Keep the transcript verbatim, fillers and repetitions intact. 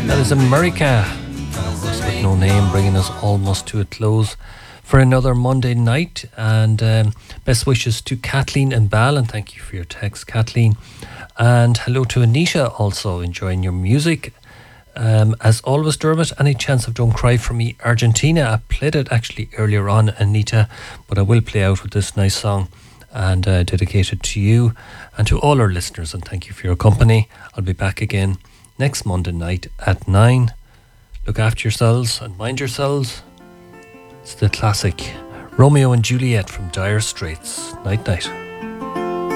That is America, and of course with No Name, bringing us almost to a close for another Monday night. And um, best wishes to Kathleen and Bal, and thank you for your text, Kathleen. And hello to Anita, also enjoying your music. Um, as always, Dermot, any chance of Don't Cry For Me Argentina? I played it actually earlier on, Anita, but I will play out with this nice song and uh, dedicated to you and to all our listeners, and thank you for your company. I'll be back again next Monday night at nine. Look after yourselves and mind yourselves. It's the classic Romeo and Juliet from Dire Straits. Night night.